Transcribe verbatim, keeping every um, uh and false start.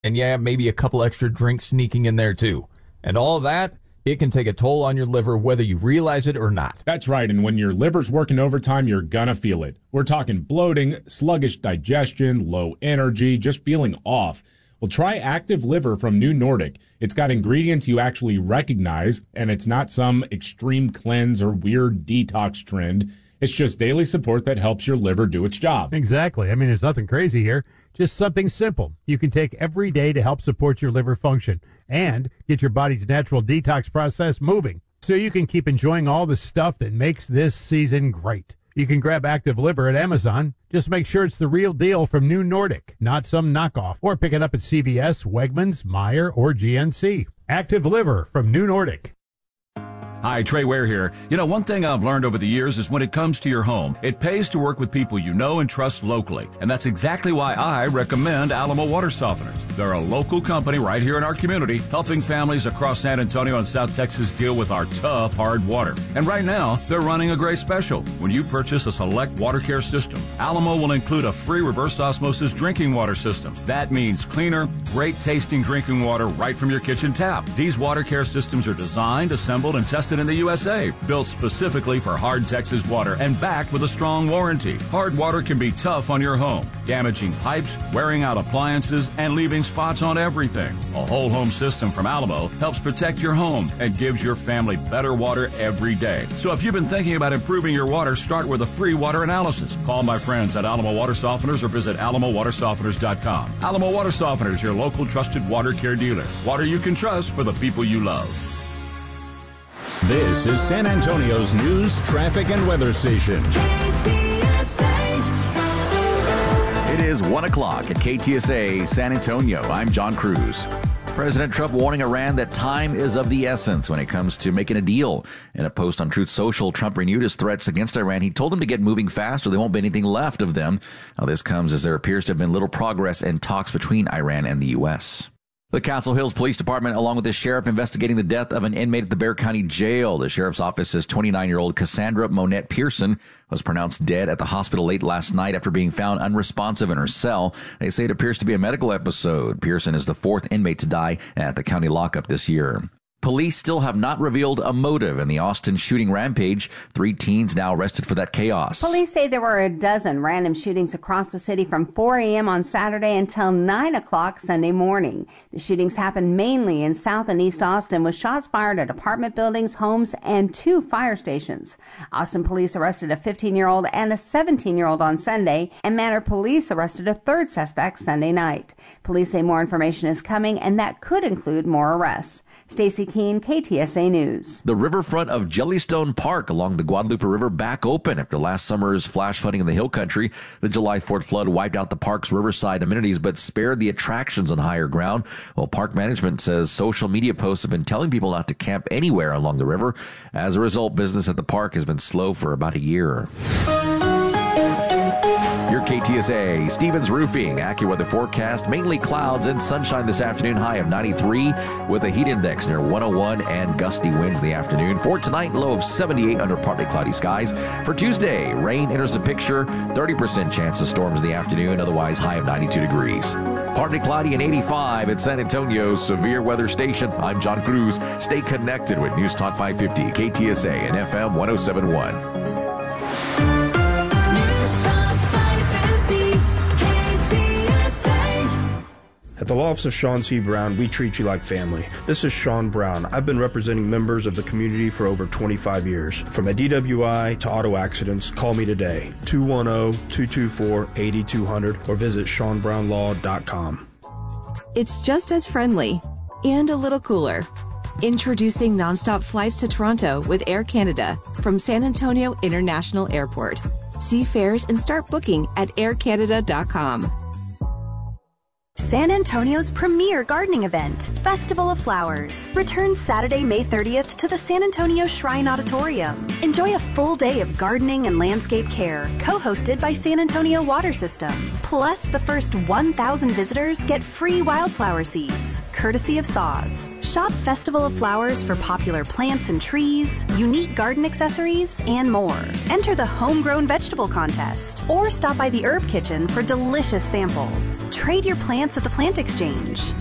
And yeah, maybe a couple extra drinks sneaking in there too. And all of that, it can take a toll on your liver whether you realize it or not. That's right, and when your liver's working overtime, you're gonna feel it. We're talking bloating, sluggish digestion, low energy, just feeling off. Well, try Active Liver from New Nordic. It's got ingredients you actually recognize, and it's not some extreme cleanse or weird detox trend. It's just daily support that helps your liver do its job. Exactly. I mean, there's nothing crazy here. Just something simple you can take every day to help support your liver function and get your body's natural detox process moving so you can keep enjoying all the stuff that makes this season great. You can grab Active Liver at Amazon. Just make sure it's the real deal from New Nordic, not some knockoff. Or pick it up at C V S, Wegmans, Meijer, or G N C. Active Liver from New Nordic. Hi, Trey Ware here. You know, one thing I've learned over the years is when it comes to your home, it pays to work with people you know and trust locally. And that's exactly why I recommend Alamo Water Softeners. They're a local company right here in our community, helping families across San Antonio and South Texas deal with our tough, hard water. And right now, they're running a great special. When you purchase a select water care system, Alamo will include a free reverse osmosis drinking water system. That means cleaner, great-tasting drinking water right from your kitchen tap. These water care systems are designed, assembled, and tested in the U S A, built specifically for hard Texas water and backed with a strong warranty. Hard water can be tough on your home, damaging pipes, wearing out appliances, and leaving spots on everything. A whole home system from Alamo helps protect your home and gives your family better water every day. So if you've been thinking about improving your water, start with a free water analysis. Call my friends at Alamo Water Softeners or visit alamo water softeners dot com. Alamo Water Softeners, your local trusted water care dealer. Water you can trust for the people you love. This is San Antonio's news, traffic, and weather station. K T S A. It is one o'clock at K T S A San Antonio. I'm John Cruz. President Trump warning Iran that time is of the essence when it comes to making a deal. In a post on Truth Social, Trump renewed his threats against Iran. He told them to get moving fast or there won't be anything left of them. Now, this comes as there appears to have been little progress in talks between Iran and the U S. The Castle Hills Police Department, along with the sheriff, investigating the death of an inmate at the Bexar County Jail. The sheriff's office says twenty-nine-year-old Cassandra Monette Pearson was pronounced dead at the hospital late last night after being found unresponsive in her cell. They say it appears to be a medical episode. Pearson is the fourth inmate to die at the county lockup this year. Police still have not revealed a motive in the Austin shooting rampage. Three teens now arrested for that chaos. Police say there were a dozen random shootings across the city from four a.m. on Saturday until nine o'clock Sunday morning. The shootings happened mainly in South and East Austin, with shots fired at apartment buildings, homes, and two fire stations. Austin police arrested a fifteen-year-old and a seventeen-year-old on Sunday, and Manor police arrested a third suspect Sunday night. Police say more information is coming, and that could include more arrests. Stacey Keene, K T S A News. The riverfront of Jellystone Park along the Guadalupe River back open after last summer's flash flooding in the Hill Country. The July fourth flood wiped out the park's riverside amenities but spared the attractions on higher ground. Well, park management says social media posts have been telling people not to camp anywhere along the river. As a result, business at the park has been slow for about a year. Your K T S A Stevens Roofing AccuWeather forecast: mainly clouds and sunshine this afternoon, high of ninety-three with a heat index near one oh one and gusty winds in the afternoon. For tonight, low of seventy-eight under partly cloudy skies. For Tuesday, rain enters the picture, thirty percent chance of storms in the afternoon, otherwise high of ninety-two degrees. Partly cloudy and eighty-five at San Antonio's severe weather station. I'm John Cruz. Stay connected with News Talk five fifty, K T S A and F M one oh seven point one. At the law office of Sean C. Brown, we treat you like family. This is Sean Brown. I've been representing members of the community for over twenty-five years. From a D W I to auto accidents, call me today, two one zero, two two four, eight two zero zero, or visit sean brown law dot com. It's just as friendly and a little cooler. Introducing nonstop flights to Toronto with Air Canada from San Antonio International Airport. See fares and start booking at air canada dot com. San Antonio's premier gardening event, Festival of Flowers, returns Saturday, May thirtieth to the San Antonio Shrine Auditorium. Enjoy a full day of gardening and landscape care, co-hosted by San Antonio Water System. Plus, the first one thousand visitors get free wildflower seeds, courtesy of S A W S. Shop Festival of Flowers for popular plants and trees, unique garden accessories, and more. Enter the Homegrown Vegetable Contest, or stop by the Herb Kitchen for delicious samples. Trade your plants plants at the Plant Exchange.